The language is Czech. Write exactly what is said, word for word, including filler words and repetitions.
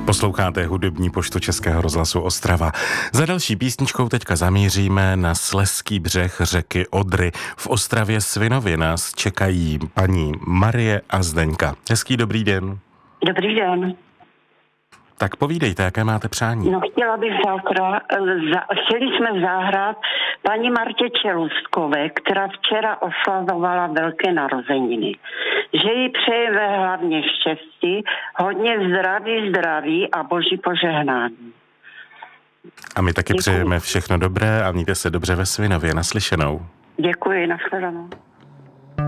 Posloucháte hudební poštu Českého rozhlasu Ostrava. Za další písničkou teďka zamíříme na slezský břeh řeky Odry. V Ostravě Svinově nás čekají paní Marie a Zdeňka. Hezký dobrý den. Dobrý den. Tak povídejte, jaké máte přání. No chtěla bych zahra, za, chtěli jsme zahrát paní Martě Čelůstkové, která včera oslavovala velké narozeniny. Že jí přejeme hlavně štěstí, hodně zdraví, zdraví a boží požehnání. A my taky Děkuji. přejeme všechno dobré a mějte se dobře ve Svinově. Naslyšenou. Děkuji, nashledanou.